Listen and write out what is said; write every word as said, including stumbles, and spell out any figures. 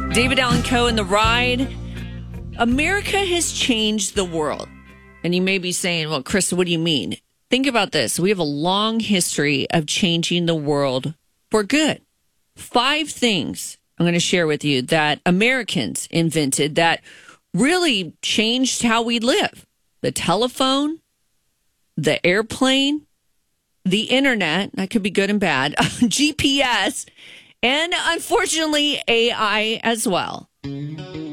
David Allen Coe and The Ride. America has changed the world. And you may be saying, well, Krista, what do you mean? Think about this. We have a long history of changing the world for good. Five things I'm going to share with you that Americans invented that really changed how we live. The telephone, the airplane, the internet, that could be good and bad, G P S, and unfortunately, A I as well.